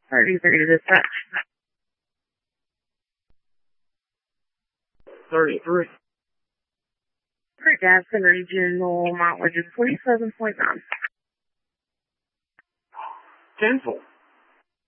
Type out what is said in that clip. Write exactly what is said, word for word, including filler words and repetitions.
thirty-three to dispatch. thirty-three. For Gaston Regional, mileage is twenty-seven point nine. Cancel.